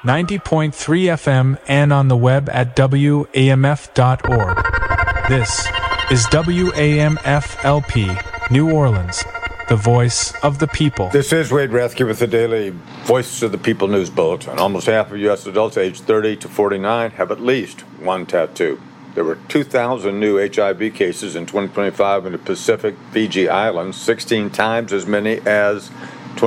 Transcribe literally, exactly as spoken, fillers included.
ninety point three F M and on the web at W A M F dot org. This is W A M F L P, New Orleans, the voice of the people. This is Wade Rathke with the daily Voice of the People News Bulletin. Almost half of U S adults aged thirty to forty-nine have at least one tattoo. There were two thousand new H I V cases in twenty twenty-five in the Pacific Fiji Islands, sixteen times as many as